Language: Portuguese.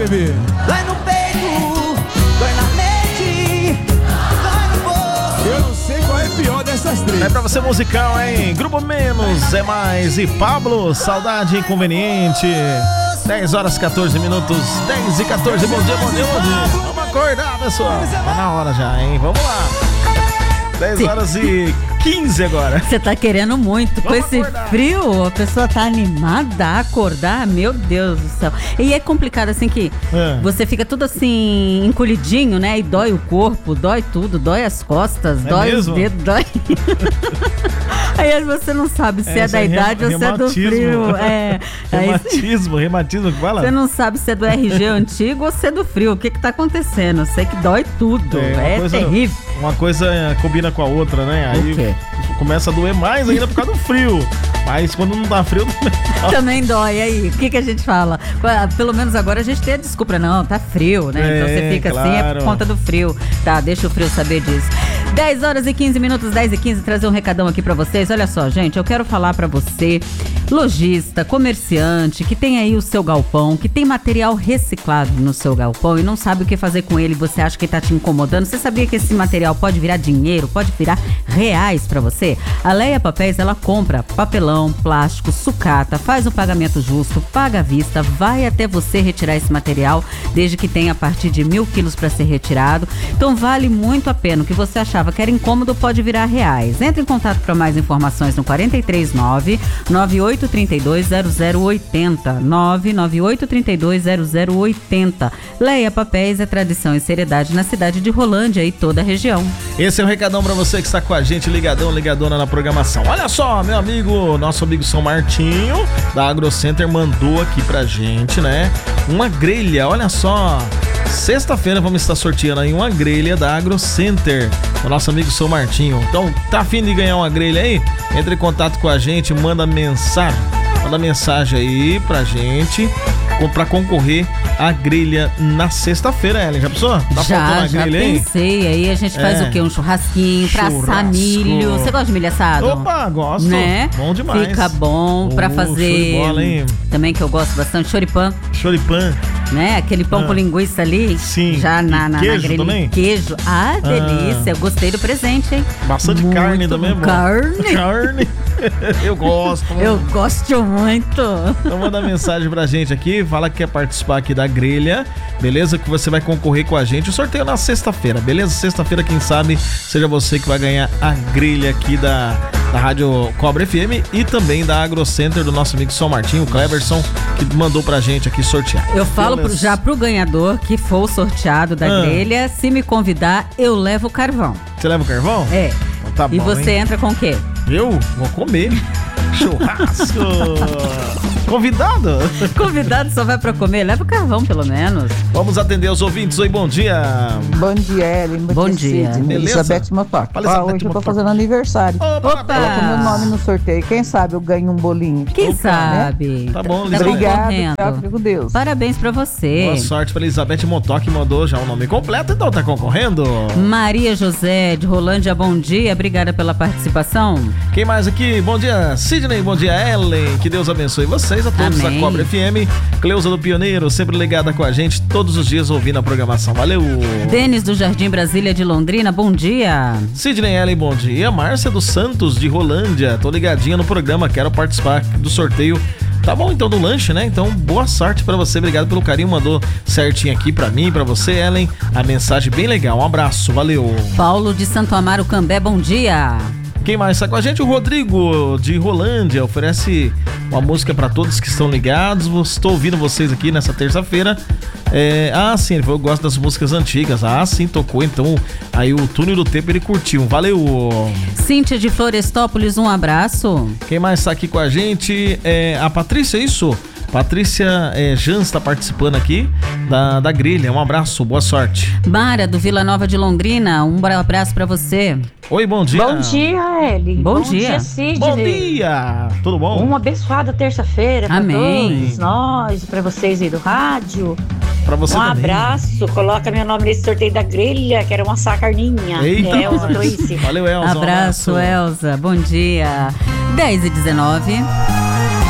baby. Dói no peito, dói na mente, dói no bolso. Eu não sei qual é pior dessas três. É pra você musical, hein? Grupo Menos, é mais. E Pablo, Saudade Inconveniente. 10 horas 14 minutos, 10 e 14. Bom dia, bom dia, bom dia. Vamos acordar, pessoal. Tá na hora já, hein? Vamos lá. 10 horas e 15 agora. Você tá querendo muito. Com esse acordar. frio, a pessoa tá animada a acordar. Meu Deus do céu. E é complicado assim que você fica tudo assim, encolhidinho, né? E dói o corpo, dói tudo, dói as costas, dói mesmo? os dedos, dói. Aí você não sabe se é da idade ou se é do frio. Reumatismo que fala? Você não sabe se é do RG antigo ou se é do frio. O que tá acontecendo? Eu sei que dói tudo. É terrível. Uma coisa combina com a outra, né? Aí começa a doer mais ainda por causa do frio. Mas quando não dá frio, também dói. Aí, o que a gente fala? Pelo menos agora a gente tem a desculpa. Não, tá frio, né? Então você fica assim, é por conta do frio. Tá, deixa o frio saber disso. 10 horas e 15 minutos, 10 e 15, trazer um recadão aqui pra vocês. Olha só, gente, eu quero falar pra você, lojista, comerciante, que tem aí o seu galpão, que tem material reciclado no seu galpão e não sabe o que fazer com ele, você acha que tá te incomodando. Você sabia que esse material pode virar dinheiro, pode virar reais pra você? A Leia Papéis, ela compra papelão, plástico, sucata, faz o pagamento justo, paga à vista, vai até você retirar esse material, desde que tenha a partir de 1.000 quilos para ser retirado. Então vale muito a pena. O que você achava que era incômodo pode virar reais. Entre em contato para mais informações no 439-9832-0080. 99832-0080. Leia Papéis é tradição e seriedade na cidade de Rolândia e toda a região. Esse é um recadão pra você que está com a gente, ligadão, ligadona na programação. Olha só, meu amigo, nosso amigo São Martinho, da AgroCenter, mandou aqui pra gente, né? Uma grelha, olha só. Sexta-feira vamos estar sorteando aí uma grelha da AgroCenter, o nosso amigo São Martinho. Então, tá afim de ganhar uma grelha aí? Entre em contato com a gente, manda mensagem aí pra gente, pra concorrer à grelha na sexta-feira, Ellen. Já pensou? Tá faltando a grelha aí? Já pensei. Aí a gente faz o quê? Um churrasquinho pra assar milho. Você gosta de milho assado? Opa, gosto. Né? Bom demais. Fica bom pra fazer. Show de bola, hein? Também que eu gosto bastante, choripan. Choripan. Né? Aquele pão com linguiça ali. Sim. Já na queijo grelha. também? Queijo. Ah, delícia. Eu gostei do presente, hein? Bastante muito carne também, bom. Carne. Eu gosto. Eu gosto muito. Então manda mensagem pra gente aqui, fala que quer participar aqui da grelha, beleza? Que você vai concorrer com a gente. O sorteio na sexta-feira, beleza? Sexta-feira, quem sabe, seja você que vai ganhar a grelha aqui da Rádio Cobra FM e também da AgroCenter do nosso amigo São Martinho, o Cleverson, que mandou pra gente aqui sortear. Eu falo já pro ganhador que for o sorteado da grelha, se me convidar, eu levo carvão. Você leva o carvão? É. Então tá bom, e você entra com o quê? Eu vou comer. Churrasco! Convidado? Convidado só vai pra comer, leva o carvão pelo menos. Vamos atender os ouvintes. Oi, bom dia. Bom dia, Ellen. Bom dia. Elizabeth Motoc. Hoje eu tô fazendo aniversário. Opa! Coloca meu nome no sorteio. Quem sabe eu ganho um bolinho. Quem sabe? Né? Tá bom, Elizabeth. Obrigado, fico com Deus. Parabéns pra você. Boa sorte pra Elizabeth Motoc, que mandou já o nome completo, então tá concorrendo. Maria José de Rolândia, bom dia. Obrigada pela participação. Quem mais aqui? Bom dia, Sidney. Bom dia, Ellen. Que Deus abençoe vocês, a todos da Cobra FM. Cleusa do Pioneiro, sempre ligada com a gente, todos os dias ouvindo a programação. Valeu. Denis do Jardim Brasília de Londrina, bom dia. Sidney, Ellen, bom dia. Márcia dos Santos de Rolândia, tô ligadinha no programa, quero participar do sorteio. Tá bom, então, do lanche, né? Então, boa sorte pra você, obrigado pelo carinho, mandou certinho aqui pra mim, pra você, Ellen, a mensagem bem legal, um abraço, valeu. Paulo de Santo Amaro Cambé, bom dia. Quem mais está com a gente? O Rodrigo de Rolândia oferece uma música para todos que estão ligados. Estou ouvindo vocês aqui nessa terça-feira. Sim, ele falou, eu gosto das músicas antigas. Sim, tocou. Então, aí o Túnel do Tempo ele curtiu. Valeu! Cíntia de Florestópolis, um abraço. Quem mais está aqui com a gente? A Patrícia, é isso? Patrícia Jans está participando aqui da grelha. Um abraço, boa sorte. Mara, do Vila Nova de Londrina, um abraço para você. Oi, bom dia. Bom dia, Ellen. Bom dia, Sidney. Bom dia. Tudo bom? Uma abençoada terça-feira para todos nós, para vocês aí do rádio. Pra você também. Abraço, coloca meu nome nesse sorteio da grelha, que era uma carninha. Eita, Elza Cleice. Valeu, Elza. Abraço, Elza. Bom dia. 10h19.